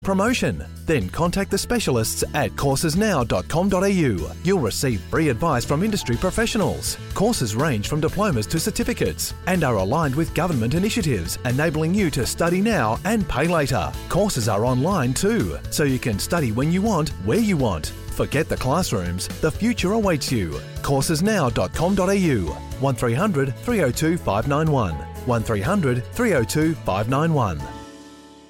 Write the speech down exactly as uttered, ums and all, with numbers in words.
promotion. Then contact the specialists at courses now dot com dot a u. You'll receive free advice from industry professionals. Courses range from diplomas to certificates and are aligned with government initiatives, enabling you to study now and pay later. Courses are online too, so you can study when you want, where you want. Forget the classrooms, the future awaits you. courses now dot com dot a u. one three hundred three oh two five nine one. one three hundred three oh two five nine one.